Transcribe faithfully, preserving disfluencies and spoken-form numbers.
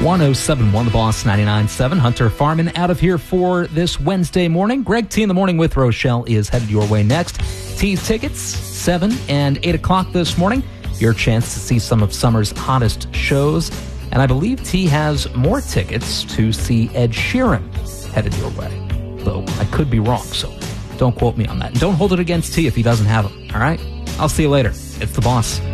one oh seven point one The Boss, ninety-nine point seven. Hunter Farman out of here for this Wednesday morning. Greg T in the Morning with Rochelle is headed your way next. T's tickets, seven and eight o'clock this morning. Your chance to see some of summer's hottest shows. And I believe T has more tickets to see Ed Sheeran headed your way. Though I could be wrong, so don't quote me on that. And don't hold it against T if he doesn't have them, all right? I'll see you later. It's The Boss.